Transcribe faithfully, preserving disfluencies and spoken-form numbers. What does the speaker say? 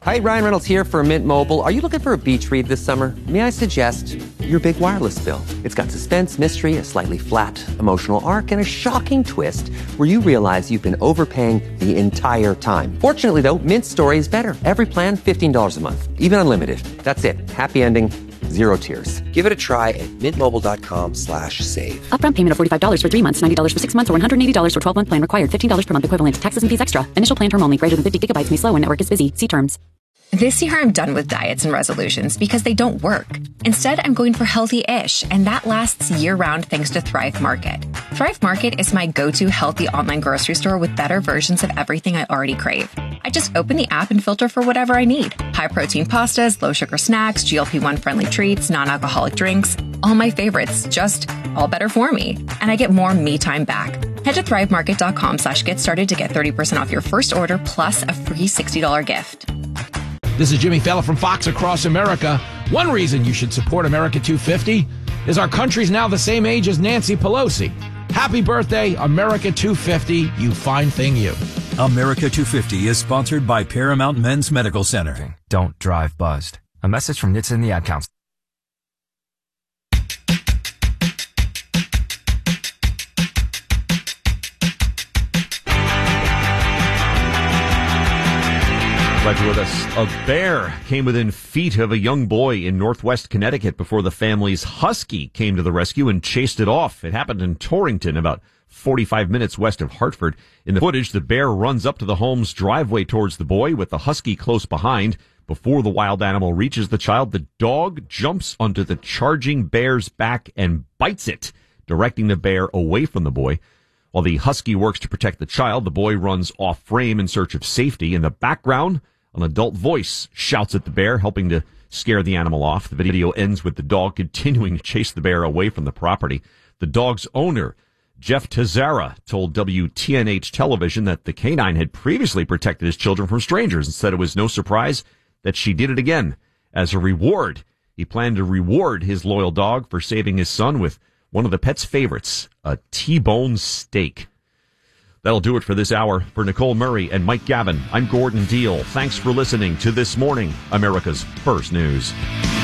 Hi, Ryan Reynolds here for Mint Mobile. Are you looking for a beach read this summer? May I suggest your big wireless bill? It's got suspense, mystery, a slightly flat emotional arc, and a shocking twist where you realize you've been overpaying the entire time. Fortunately, though, Mint's story is better. Every plan, fifteen dollars a month. Even unlimited. That's it. Happy ending. Zero tears. Give it a try at mintmobile.com slash save. Upfront payment of forty-five dollars for three months, ninety dollars for six months, or one hundred eighty dollars for twelve-month plan required. fifteen dollars per month equivalent. Taxes and fees extra. Initial plan term only. Greater than fifty gigabytes may slow when network is busy. See terms. This year I'm done with diets and resolutions because they don't work. Instead, I'm going for healthy-ish, and that lasts year-round thanks to Thrive Market. Thrive Market is my go-to healthy online grocery store with better versions of everything I already crave. I just open the app and filter for whatever I need. High-protein pastas, low-sugar snacks, G L P one friendly treats, non-alcoholic drinks. All my favorites, just all better for me. And I get more me time back. Head to thrivemarket.com slash get started to get thirty percent off your first order plus a free sixty dollars gift. This is Jimmy Fallon from Fox Across America. One reason you should support America two fifty is our country's now the same age as Nancy Pelosi. Happy birthday, America two fifty, you fine thing you. America two fifty is sponsored by Paramount Men's Medical Center. Don't drive buzzed. A message from N H T S A and the Ad Council. Glad you're with us. A bear came within feet of a young boy in northwest Connecticut before the family's husky came to the rescue and chased it off. It happened in Torrington, about forty-five minutes west of Hartford. In the footage, the bear runs up to the home's driveway towards the boy with the husky close behind. Before the wild animal reaches the child, the dog jumps onto the charging bear's back and bites it, directing the bear away from the boy. While the husky works to protect the child, the boy runs off frame in search of safety. In the background, an adult voice shouts at the bear, helping to scare the animal off. The video ends with the dog continuing to chase the bear away from the property. The dog's owner, Jeff Tazara, told W T N H television that the canine had previously protected his children from strangers and said it was no surprise that she did it again. As a reward, he planned to reward his loyal dog for saving his son with one of the pet's favorites, a T-bone steak. That'll do it for this hour. For Nicole Murray and Mike Gavin, I'm Gordon Deal. Thanks for listening to This Morning, America's First News.